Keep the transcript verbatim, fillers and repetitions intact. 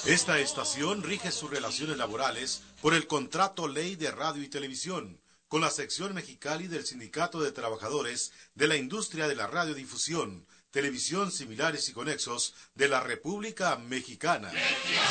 Esta estación rige sus relaciones laborales por el Contrato Ley de Radio y Televisión, con la sección Mexicali del Sindicato de Trabajadores de la Industria de la Radiodifusión, Televisión Similares y Conexos de la República Mexicana.